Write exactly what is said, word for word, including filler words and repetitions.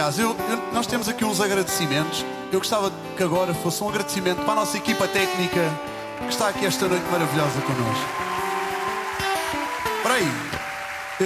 Eu, eu, nós temos aqui uns agradecimentos. Eu gostava que agora fosse um agradecimento para a nossa equipa técnica que está aqui esta noite maravilhosa connosco. Para aí.